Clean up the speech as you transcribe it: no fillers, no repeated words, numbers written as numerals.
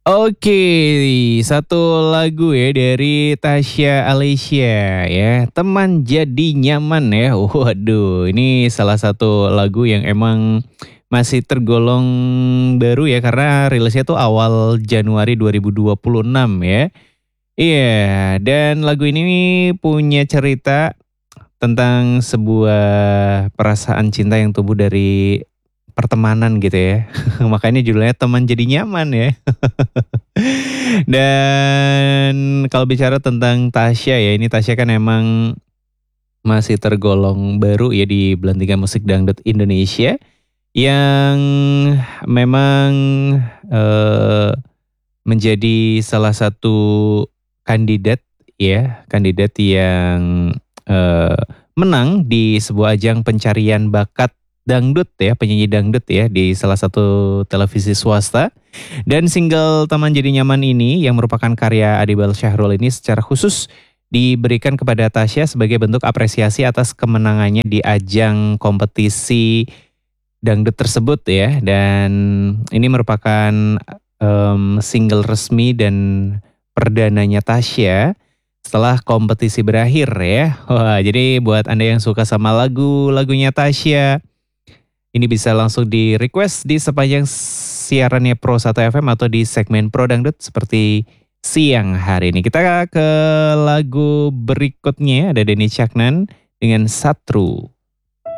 Oke, satu lagu ya dari Tasya Alessia ya, Teman Jadi Nyaman ya. Waduh, ini salah satu lagu yang emang masih tergolong baru ya karena rilisnya tuh awal Januari 2026 ya. Iya, dan lagu ini nih punya cerita tentang sebuah perasaan cinta yang tumbuh dari pertemanan gitu ya. Makanya judulnya Teman Jadi Nyaman ya. Dan kalau bicara tentang Tasya ya, ini Tasya kan emang masih tergolong baru ya di belantika musik dangdut Indonesia yang memang eh, menjadi salah satu kandidat ya, kandidat yang eh, menang di sebuah ajang pencarian bakat dangdut ya, penyanyi dangdut ya di salah satu televisi swasta. Dan single Taman Jadi Nyaman ini yang merupakan karya Adibel Syahrul ini secara khusus diberikan kepada Tasya sebagai bentuk apresiasi atas kemenangannya di ajang kompetisi dangdut tersebut ya. Dan ini merupakan single resmi dan perdananya Tasya setelah kompetisi berakhir ya. Wah, jadi buat Anda yang suka sama lagu-lagunya Tasya, ini bisa langsung di request di sepanjang siarannya Pro 1 FM atau di segmen Pro Dangdut seperti siang hari ini. Kita ke lagu berikutnya ada Denny Caknan dengan Satru.